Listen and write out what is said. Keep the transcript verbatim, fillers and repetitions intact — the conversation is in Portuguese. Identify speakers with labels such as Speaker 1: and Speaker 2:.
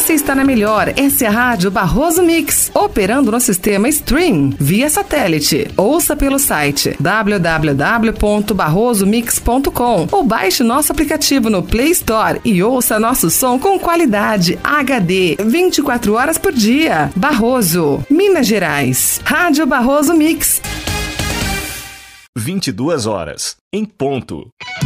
Speaker 1: Você está na melhor, essa é a Rádio Barroso Mix, operando no sistema Stream, via satélite. Ouça pelo site w w w ponto barroso mix ponto com ou baixe nosso aplicativo no Play Store e ouça nosso som com qualidade H D, vinte e quatro horas por dia. Barroso, Minas Gerais. Rádio Barroso Mix.
Speaker 2: vinte e duas horas, em ponto.